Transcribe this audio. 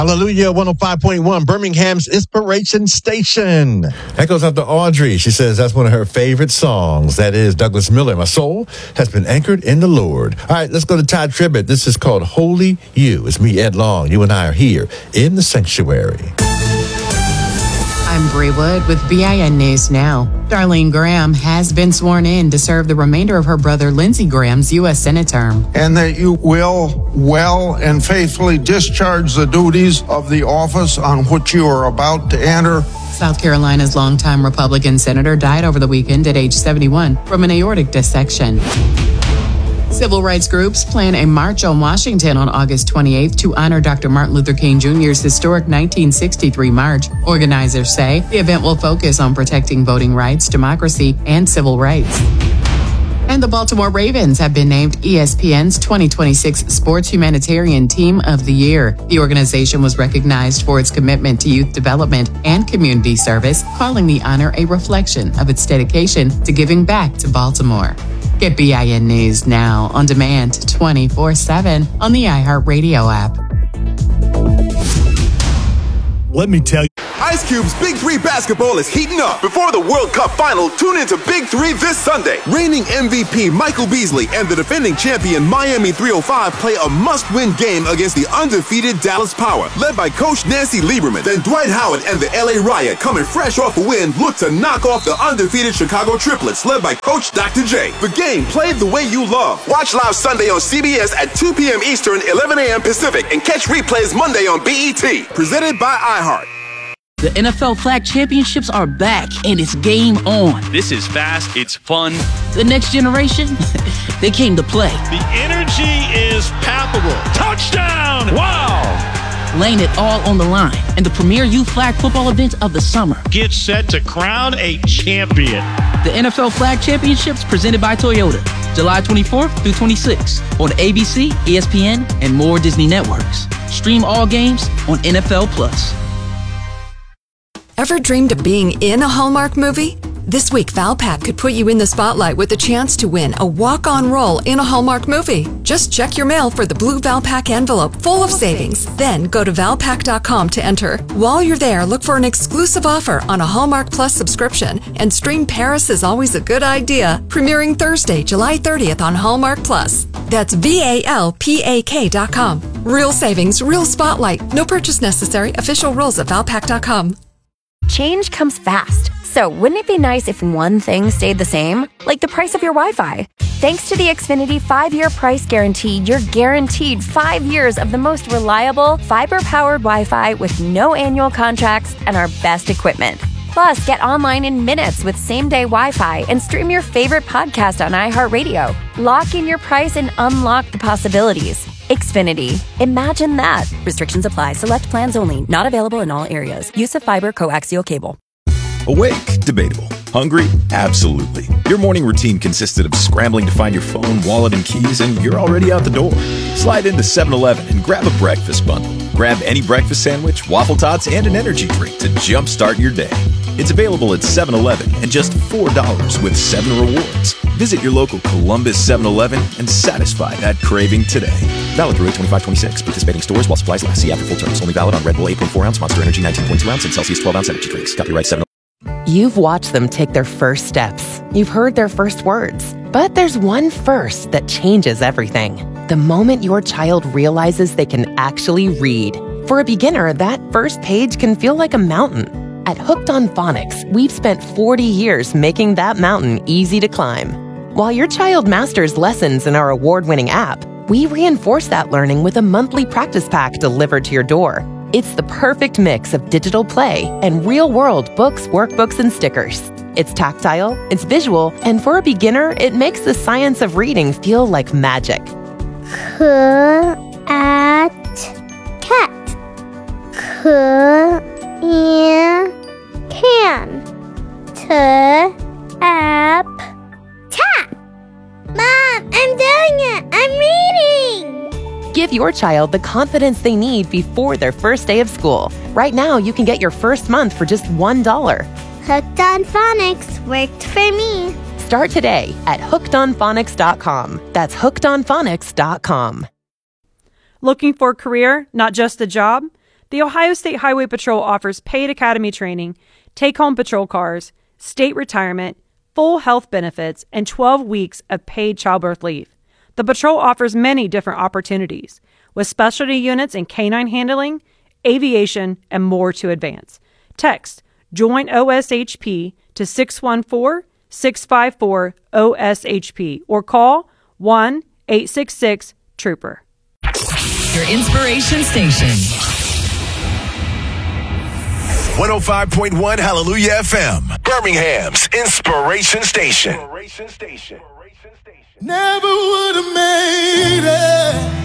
Hallelujah, 105.1, Birmingham's Inspiration Station. That goes out to Audrey. She says that's one of her favorite songs. That is Douglas Miller. My soul has been anchored in the Lord. All right, let's go to Todd Tribbett. This is called Holy You. It's me, Ed Long. You and I are here in the sanctuary. I'm Bree Wood with BIN News Now. Darlene Graham has been sworn in to serve the remainder of her brother Lindsey Graham's U.S. Senate term. And that you will well and faithfully discharge the duties of the office on which you are about to enter. South Carolina's longtime Republican senator died over the weekend at age 71 from an aortic dissection. Civil rights groups plan a march on Washington on August 28th to honor Dr. Martin Luther King Jr.'s historic 1963 march. Organizers say the event will focus on protecting voting rights, democracy, and civil rights. And the Baltimore Ravens have been named ESPN's 2026 Sports Humanitarian Team of the Year. The organization was recognized for its commitment to youth development and community service, calling the honor a reflection of its dedication to giving back to Baltimore. Get BIN News Now on demand 24/7 on the iHeartRadio app. Let me tell you. Ice Cube's Big 3 basketball is heating up. Before the World Cup final, tune into Big 3 this Sunday. Reigning MVP Michael Beasley and the defending champion Miami 305 play a must-win game against the undefeated Dallas Power, led by Coach Nancy Lieberman. Then Dwight Howard and the LA Riot, coming fresh off a win, look to knock off the undefeated Chicago Triplets, led by Coach Dr. J. The game played the way you love. Watch live Sunday on CBS at 2 p.m. Eastern, 11 a.m. Pacific, and catch replays Monday on BET. Presented by iHeart. The NFL Flag Championships are back, and it's game on. This is fast, it's fun. The next generation, they came to play. The energy is palpable. Touchdown! Wow! Laying it all on the line, and the premier youth flag football event of the summer. Get set to crown a champion. The NFL Flag Championships presented by Toyota, July 24th through 26th on ABC, ESPN, and more Disney networks. Stream all games on NFL Plus. Ever dreamed of being in a Hallmark movie? This week, Valpak could put you in the spotlight with a chance to win a walk-on role in a Hallmark movie. Just check your mail for the blue Valpak envelope full of savings. Then go to Valpak.com to enter. While you're there, look for an exclusive offer on a Hallmark Plus subscription and stream Paris is Always a Good Idea, premiering Thursday, July 30th on Hallmark Plus. That's VALPAK.com. Real savings, real spotlight. No purchase necessary. Official rules at Valpak.com. Change comes fast, so wouldn't it be nice if one thing stayed the same? Like the price of your Wi-Fi. Thanks to the Xfinity 5-year price guarantee, you're guaranteed 5 years of the most reliable, fiber-powered Wi-Fi with no annual contracts and our best equipment. Plus, get online in minutes with same-day Wi-Fi and stream your favorite podcast on iHeartRadio. Lock in your price and unlock the possibilities. Xfinity. Imagine that. Restrictions apply. Select plans only. Not available in all areas. Use of fiber coaxial cable. Awake? Debatable. Hungry? Absolutely. Your morning routine consisted of scrambling to find your phone, wallet, and keys, and you're already out the door. Slide into 7-Eleven and grab a breakfast bundle. Grab any breakfast sandwich, waffle tots, and an energy drink to jumpstart your day. It's available at 7-Eleven and just $4 with 7 rewards. Visit your local Columbus 7-Eleven and satisfy that craving today. Valid through 8/25/26. Participating stores while supplies last. See after full terms. Only valid on Red Bull 8.4 ounce, Monster Energy 19.2 ounce, and Celsius 12 ounce energy drinks. Copyright 7. You've watched them take their first steps. You've heard their first words. But there's one first that changes everything. The moment your child realizes they can actually read. For a beginner, that first page can feel like a mountain. At Hooked on Phonics, we've spent 40 years making that mountain easy to climb. While your child masters lessons in our award-winning app, we reinforce that learning with a monthly practice pack delivered to your door. It's the perfect mix of digital play and real-world books, workbooks, and stickers. It's tactile, it's visual, and for a beginner, it makes the science of reading feel like magic. Cat. Can. Tap. Mom, I'm doing it! I'm reading! Give your child the confidence they need before their first day of school. Right now, you can get your first month for just $1. Hooked on Phonics worked for me. Start today at hookedonphonics.com. That's hookedonphonics.com. Looking for a career, not just a job? The Ohio State Highway Patrol offers paid academy training, take-home patrol cars, state retirement, full health benefits, and 12 weeks of paid childbirth leave. The patrol offers many different opportunities, with specialty units in canine handling, aviation, and more to advance. Text Join OSHP to 614-654-OSHP or call 1-866-TROOPER. Your inspiration station. 105.1 Hallelujah FM, Birmingham's inspiration station. Never would have made it.